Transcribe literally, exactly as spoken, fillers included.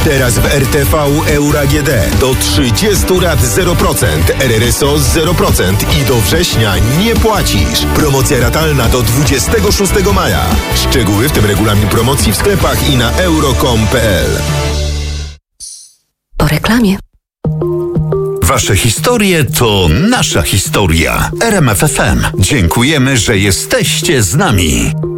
Teraz w R T V Euro A G D do trzydziestu lat zero procent, R R S O zero procent i do września nie płacisz. Promocja ratalna do dwudziestego szóstego maja. Szczegóły, w tym regulamin promocji w sklepach i na euro kropka com kropka p l. Po reklamie. Wasze historie to nasza historia. R M F F M. Dziękujemy, że jesteście z nami.